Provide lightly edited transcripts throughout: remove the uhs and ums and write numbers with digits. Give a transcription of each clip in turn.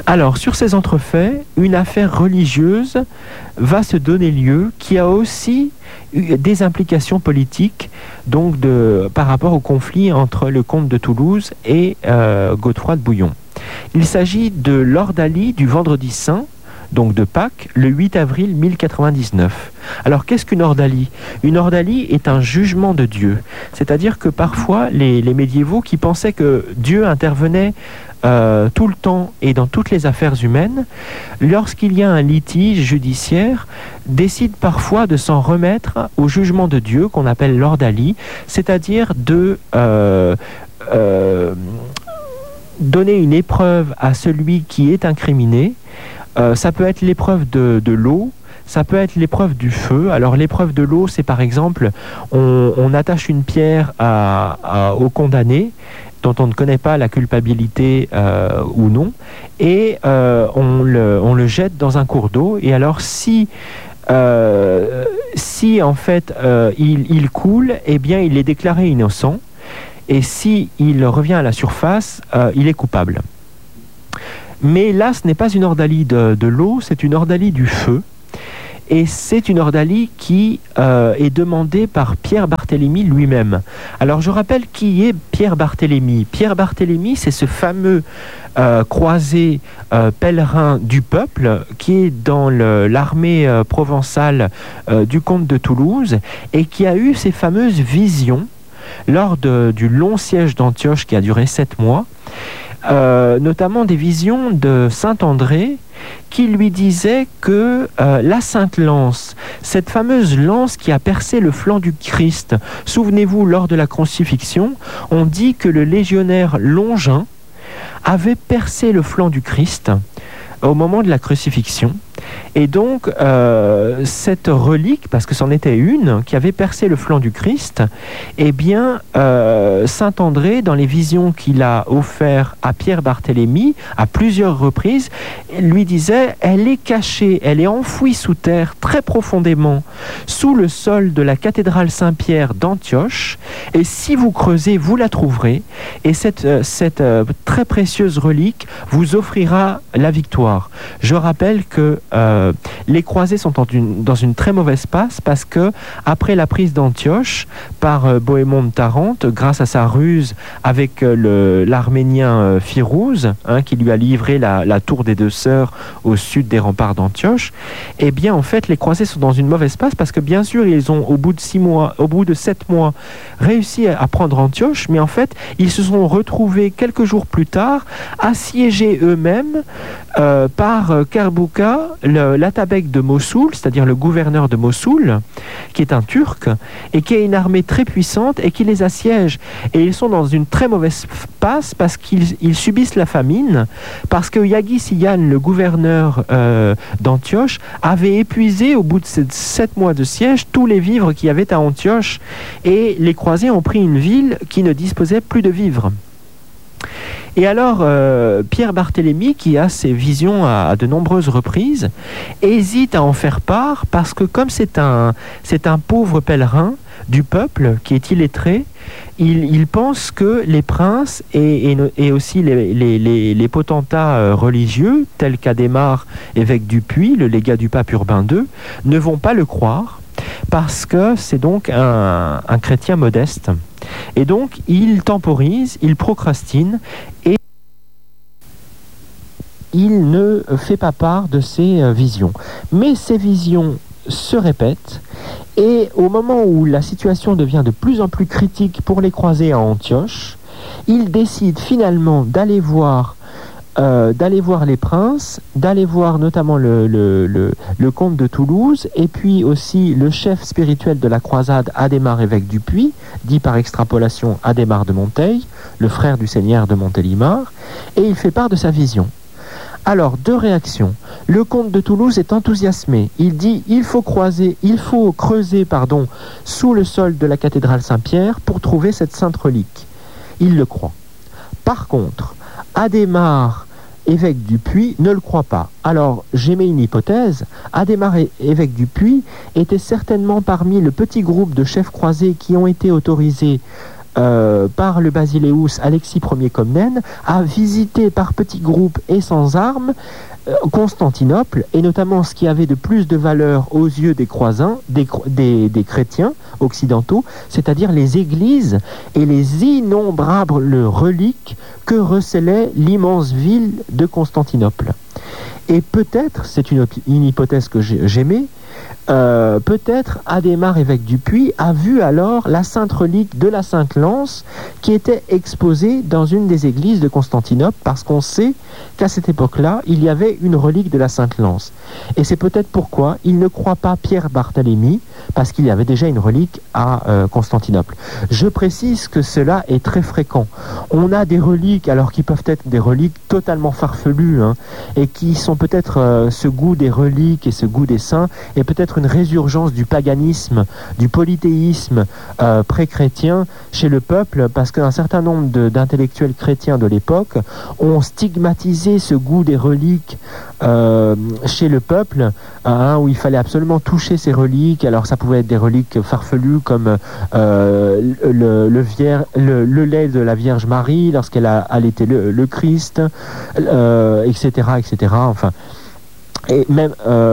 Alors, sur ces entrefaits, une affaire religieuse va se donner lieu qui a aussi eu des implications politiques donc par rapport au conflit entre le comte de Toulouse et Godefroy de Bouillon. Il s'agit de l'ordalie du Vendredi Saint, donc de Pâques, le 8 avril 1099. Alors, qu'est-ce qu'une ordalie ? Une ordalie est un jugement de Dieu. C'est-à-dire que parfois, les médiévaux qui pensaient que Dieu intervenait tout le temps et dans toutes les affaires humaines, lorsqu'il y a un litige judiciaire, décident parfois de s'en remettre au jugement de Dieu, qu'on appelle l'ordalie, c'est-à-dire de donner une épreuve à celui qui est incriminé. Ça peut être l'épreuve de l'eau, ça peut être l'épreuve du feu. Alors l'épreuve de l'eau, c'est par exemple, on attache une pierre au condamné, dont on ne connaît pas la culpabilité ou non, et on le jette dans un cours d'eau. Et alors si en fait il coule, eh bien il est déclaré innocent, et si il revient à la surface, il est coupable. Mais là, ce n'est pas une ordalie de l'eau, c'est une ordalie du feu. Et c'est une ordalie qui est demandée par Pierre Barthélemy lui-même. Alors je rappelle qui est Pierre Barthélemy. Pierre Barthélemy, c'est ce fameux croisé pèlerin du peuple qui est dans l'armée provençale du comte de Toulouse et qui a eu ces fameuses visions lors du long siège d'Antioche qui a duré 7 mois. Notamment des visions de saint André qui lui disait que la sainte lance, cette fameuse lance qui a percé le flanc du Christ, souvenez-vous, lors de la crucifixion, on dit que le légionnaire Longin avait percé le flanc du Christ au moment de la crucifixion. Et donc, cette relique, parce que c'en était une, qui avait percé le flanc du Christ, eh bien, saint André, dans les visions qu'il a offertes à Pierre Barthélemy, à plusieurs reprises, lui disait, elle est cachée, elle est enfouie sous terre, très profondément, sous le sol de la cathédrale Saint-Pierre d'Antioche, et si vous creusez, vous la trouverez, et cette très précieuse relique vous offrira la victoire. Je rappelle que les croisés sont dans une très mauvaise passe parce que après la prise d'Antioche par Bohémond de Tarente, grâce à sa ruse avec l'Arménien Firouz, qui lui a livré la tour des deux sœurs au sud des remparts d'Antioche, eh bien en fait les croisés sont dans une mauvaise passe parce que bien sûr ils ont au bout de 7 mois réussi à prendre Antioche, mais en fait ils se sont retrouvés quelques jours plus tard assiégés eux-mêmes par Karbouka, l'atabek de Mossoul, c'est-à-dire le gouverneur de Mossoul, qui est un Turc, et qui a une armée très puissante et qui les assiège. Et ils sont dans une très mauvaise passe parce qu'ils subissent la famine, parce que Yaghi Siyan, le gouverneur d'Antioche, avait épuisé au bout de ces 7 mois de siège tous les vivres qu'il y avait à Antioche, et les croisés ont pris une ville qui ne disposait plus de vivres. Et alors, Pierre Barthélemy, qui a ces visions à de nombreuses reprises, hésite à en faire part parce que comme c'est un pauvre pèlerin du peuple qui est illettré, il pense que les princes et aussi les potentats religieux, tels qu'Adhémar, évêque du Puy, le légat du pape Urbain II, ne vont pas le croire parce que c'est donc un chrétien modeste. Et donc, il temporise, il procrastine et il ne fait pas part de ses visions. Mais ces visions se répètent et au moment où la situation devient de plus en plus critique pour les croisés à Antioche, il décide finalement d'aller voir les princes, d'aller voir notamment le comte de Toulouse et puis aussi le chef spirituel de la croisade, Adhémar, évêque du Puy, dit par extrapolation Adhémar de Monteil, le frère du seigneur de Montélimar, et il fait part de sa vision. Alors, 2 réactions. Le comte de Toulouse est enthousiasmé. Il dit il faut creuser sous le sol de la cathédrale Saint-Pierre pour trouver cette sainte relique. Il le croit. Par contre, Adhémar, évêque du Puy, ne le croit pas. Alors, j'émets une hypothèse. Adhémar, évêque du Puy, était certainement parmi le petit groupe de chefs croisés qui ont été autorisés par le basileus Alexis Ier Comnène, à visiter par petits groupes et sans armes Constantinople, et notamment ce qui avait de plus de valeur aux yeux des croisins, des chrétiens occidentaux, c'est-à-dire les églises et les innombrables reliques que recelait l'immense ville de Constantinople. Et peut-être, c'est une hypothèse que j'aimais, peut-être Adhémar, évêque du Puy, a vu alors la sainte relique de la Sainte Lance qui était exposée dans une des églises de Constantinople, parce qu'on sait qu'à cette époque-là, il y avait une relique de la Sainte Lance. Et c'est peut-être pourquoi il ne croit pas Pierre Barthélemy, parce qu'il y avait déjà une relique à Constantinople. Je précise que cela est très fréquent. On a des reliques, alors qui peuvent être des reliques totalement farfelues, et qui sont peut-être ce goût des reliques et ce goût des saints, et peut-être une résurgence du paganisme, du polythéisme pré-chrétien chez le peuple, parce qu'un certain nombre d'intellectuels chrétiens de l'époque ont stigmatisé ce goût des reliques chez le peuple, où il fallait absolument toucher ces reliques. Alors ça pouvait être des reliques farfelues comme le lait de la Vierge Marie lorsqu'elle allaitait le Christ, etc., etc. Enfin, et même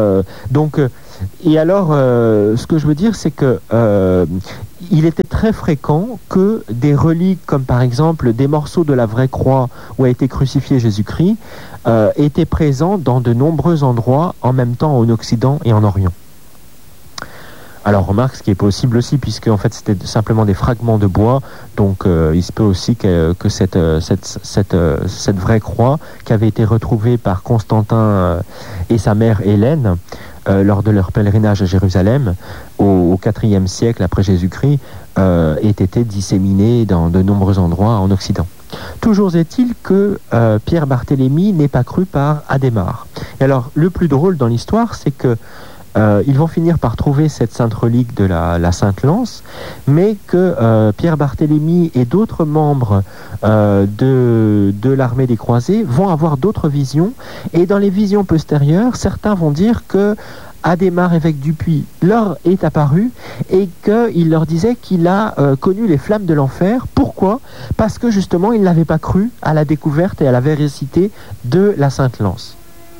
et alors, ce que je veux dire, c'est que il était très fréquent que des reliques, comme par exemple des morceaux de la vraie croix où a été crucifié Jésus-Christ, étaient présents dans de nombreux endroits en même temps en Occident et en Orient. Alors remarque, ce qui est possible aussi, puisque en fait c'était simplement des fragments de bois, donc il se peut aussi que cette vraie croix qui avait été retrouvée par Constantin et sa mère Hélène lors de leur pèlerinage à Jérusalem au IVe siècle après Jésus-Christ ait été disséminée dans de nombreux endroits en Occident. Toujours est-il que Pierre Barthélemy n'est pas cru par Adhémar. Et alors le plus drôle dans l'histoire, c'est que ils vont finir par trouver cette sainte relique de la Sainte Lance, mais que Pierre Barthélemy et d'autres membres de l'armée des croisés vont avoir d'autres visions, et dans les visions postérieures, certains vont dire que Adhémar, évêque du Puy, leur est apparu et qu'il leur disait qu'il a connu les flammes de l'enfer. Pourquoi ? Parce que justement, il n'avait pas cru à la découverte et à la véracité de la Sainte Lance.